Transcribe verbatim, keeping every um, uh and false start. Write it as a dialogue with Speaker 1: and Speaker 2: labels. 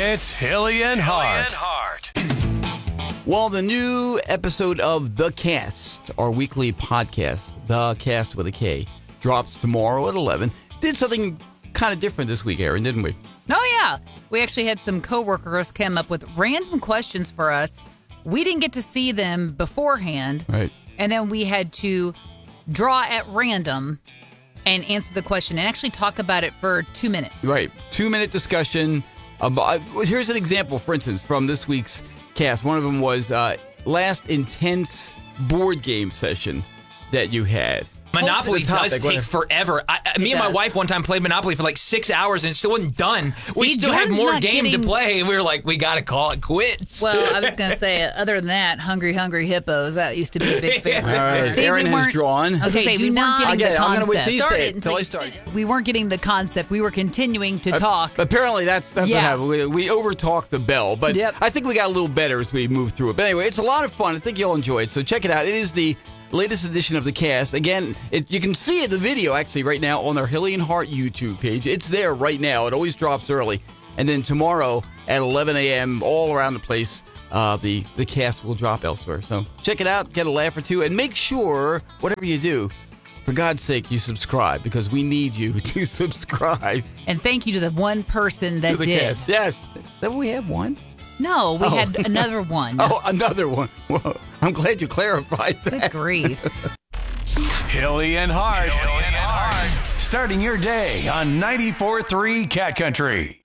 Speaker 1: It's Hilly and Hart.
Speaker 2: Well, the new episode of The Cast, our weekly podcast, The Cast with a K, drops tomorrow at eleven. Did something kind of different this week, Aaron, didn't we?
Speaker 3: Oh, yeah. We actually had some coworkers come up with random questions for us. We didn't get to see them beforehand.
Speaker 2: Right.
Speaker 3: And then we had to draw at random and answer the question and actually talk about it for two minutes.
Speaker 2: Right. Two-minute discussion. About, here's an example, for instance, from this week's cast. One of them was uh, last intense board game session that you had.
Speaker 4: Monopoly
Speaker 2: topic,
Speaker 4: does take
Speaker 2: whatever.
Speaker 4: forever. I, I, me and my
Speaker 3: does.
Speaker 4: wife one time played Monopoly for like six hours and it still wasn't done. we
Speaker 3: See,
Speaker 4: still have
Speaker 3: Jordan's
Speaker 4: more
Speaker 3: not
Speaker 4: game
Speaker 3: getting-
Speaker 4: to play. We were like, we got to call it quits.
Speaker 3: Well, I was going to say, other than that, Hungry Hungry Hippos, that used to be a big fan.
Speaker 2: All right.
Speaker 3: See, we
Speaker 2: Aaron has
Speaker 3: weren't-
Speaker 2: drawn.
Speaker 3: I was going to
Speaker 5: Okay,
Speaker 3: say, we
Speaker 5: do
Speaker 3: weren't
Speaker 5: not-
Speaker 3: getting
Speaker 2: I get
Speaker 3: the
Speaker 2: it. I'm
Speaker 3: concept.
Speaker 2: gonna wait till you
Speaker 3: Start
Speaker 2: say it,
Speaker 3: until
Speaker 2: till I
Speaker 3: you
Speaker 2: start.
Speaker 3: finish. We weren't getting the concept. We were continuing to
Speaker 2: Uh,
Speaker 3: talk.
Speaker 2: Apparently, that's that's
Speaker 3: Yeah.
Speaker 2: what happened. We, we over-talked the bell, but
Speaker 3: Yep.
Speaker 2: I think we got a little better as we moved through it. But anyway, it's a lot of fun. I think you'll enjoy it. So check it out. It is the latest edition of the cast. Again, it, you can see it, the video actually right now on our Hilly and Hart YouTube page. It's there right now. It always drops early. And then tomorrow at eleven a.m. all around the place, uh, the, the cast will drop elsewhere. So check it out, get a laugh or two, and make sure, whatever you do, for God's sake, you subscribe, because we need you to subscribe
Speaker 3: And thank you to the one person that
Speaker 2: to the
Speaker 3: did.
Speaker 2: cast. Yes. Then we have one.
Speaker 3: No, we
Speaker 2: Oh.
Speaker 3: had another one.
Speaker 2: Oh, another one. Well, I'm glad you clarified that.
Speaker 3: Good grief.
Speaker 1: Hilly and Hart. Hilly and Hart. Starting your day on ninety-four point three Cat Country.